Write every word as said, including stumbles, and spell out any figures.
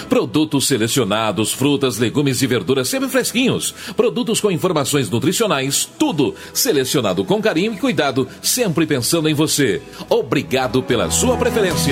Produtos selecionados, frutas, legumes e verduras sempre fresquinhos. Produtos com informações nutricionais, tudo selecionado com carinho e cuidado, sempre pensando em você. Obrigado pela sua preferência.